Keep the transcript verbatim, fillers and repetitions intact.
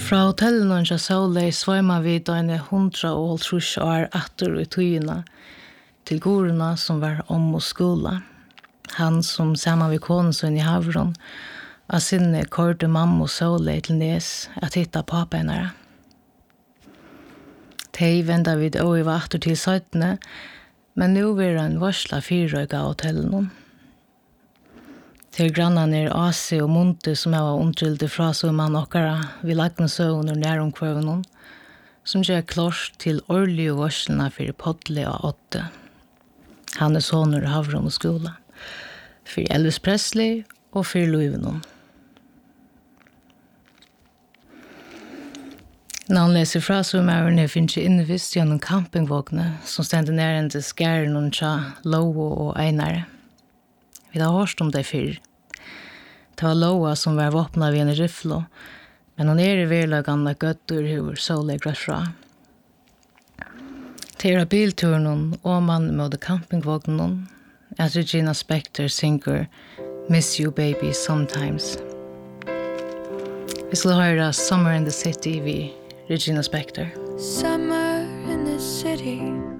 Fra hotellet når jeg Solei svømmer vi da en hundra og halvtrus år atter i tøyene til gorene som var om og skola. Han som sammen med konen i havron av sinne korte mamma og Solei til Nes at hitta pappa henne. Tei venda vid og i vakter til søttene, men nu vil en varsla fyrrøyga av hotellet. Til grannene er Asi og Monte som er omtrylte fra som man okkara vi lagna søvn og næromkvøvnen, som gjør klart til årlige varslene for Podle og Åtte. Han er soner i havron og skola, for Elvis Presley og for Louivenon. Når han leser fra sommerene finnes jeg innevist gjennom campingvågne som stender nær til skæren og tja Lovo og Einare. Vi har hørt om det før. Det var Loa som var våpnet ved en riflo, men han er i verlagene gøtter hur Solei grøtt fra. Til er bilturen og man med campingvågnen, at Regina Spektor synger Miss You Baby Sometimes. Vi skal høre Summer in the City ved Regina Spektor. Summer in the city